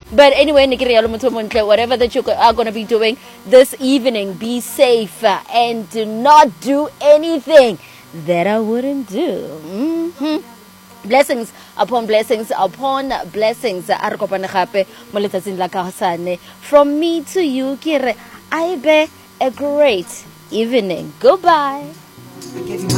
But anyway, whatever that you are going to be doing this evening, be safe and do not do anything that I wouldn't do. Blessings upon blessings upon blessings. From me to you, Kire, I be a great evening. Goodbye.